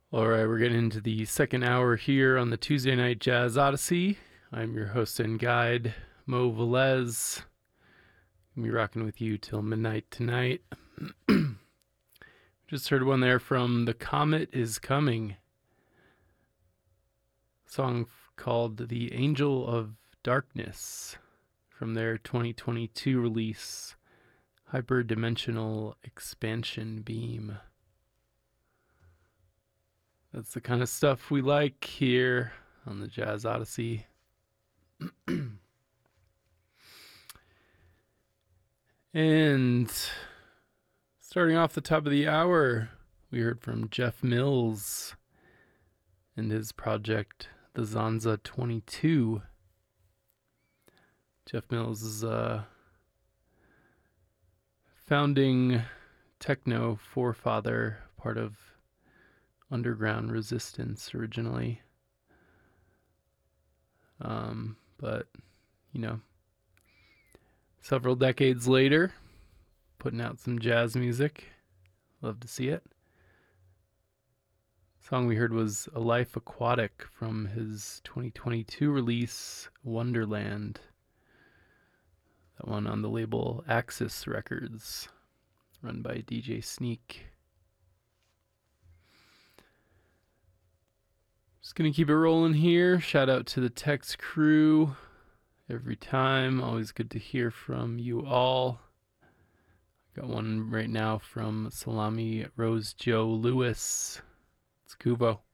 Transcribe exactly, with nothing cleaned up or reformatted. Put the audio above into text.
All right, we're getting into the second hour here on the Tuesday Night Jazz Odyssey. I'm your host and guide, Mo Velez. I'll be rocking with you till midnight tonight. Just heard one there from The Comet Is Coming. A song called The Angel of Darkness from their twenty twenty-two release, Hyperdimensional Expansion Beam. That's the kind of stuff we like here on the Jazz Odyssey. And starting off the top of the hour, we heard from Jeff Mills and his project, the Zanza twenty-two. Jeff Mills is a founding techno forefather, part of Underground Resistance originally. Um, but, you know, several decades later, putting out some jazz music. Love to see it. The song we heard was A Life Aquatic from his twenty twenty-two release, Wonderland. That one on the label Axis Records, run by D J Sneak. Just gonna keep it rolling here. Shout out to the Tex crew every time. Always good to hear from you all. Got one right now from Salami Rose Joe Lewis. It's Kubo.